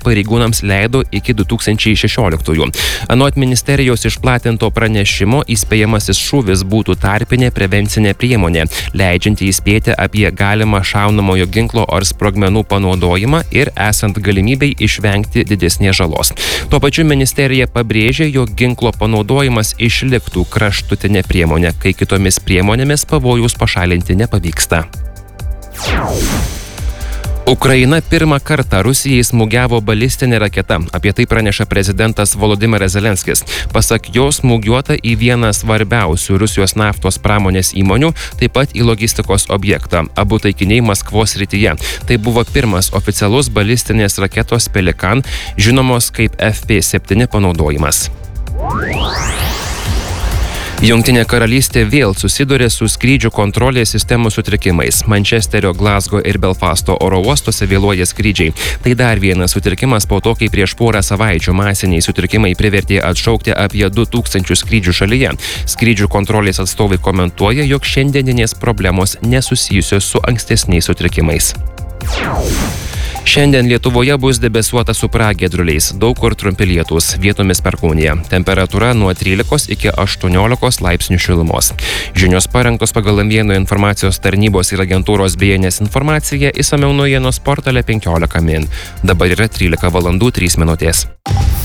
pareigūnams leido iki 2016. Anot ministerijos išplatinto pranešimo, įspėjamasis šūvis būtų tarpinė prevencinė priemonė, leidžianti įspėti apie galimą šaunamojo ginklo ar sprogmenų panaudojimą ir esant galimybei išvengti didesnės žalos. Tuo pačiu ministerija pabrėžė, jog ginklo panaudojimas išliktų kraštutinė priemonė, kai kitomis priemonėmis pavojus pašalinti nepavyksta. Ukraina pirmą kartą Rusijai smūgiavo balistinė raketa. Apie tai praneša prezidentas Volodymyras Zelenskis. Pasak jo, smūgiuota į vieną svarbiausių Rusijos naftos pramonės įmonių, taip pat į logistikos objektą. Abu taikiniai Maskvos srityje. Tai buvo pirmas oficialus balistinės raketos Pelikan, žinomos kaip FP7 panaudojimas. Jungtinė karalystė vėl susiduria su skrydžių kontrolės sistemų sutrikimais. Mančesterio, Glazgo ir Belfasto oro uostuose vėluoja skrydžiai. Tai dar vienas sutrikimas po to, kai prieš porą savaičių masiniai sutrikimai privertė atšaukti apie 2000 skrydžių šalyje. Skrydžių kontrolės atstovai komentuoja, jog šiandieninės problemos nesusijusios su ankstesniais sutrikimais. Šiandien Lietuvoje bus debesuota su pragiedruliais, daug kur trumpi lietūs, vietomis perkūnija. Temperatūra nuo 13 iki 18 laipsnių šilumos. Žinios parengtos pagal M1 informacijos tarnybos ir agentūros BNS informaciją, išsamiau naujienos portale 15 min. Dabar yra 13 valandų 3 minutės.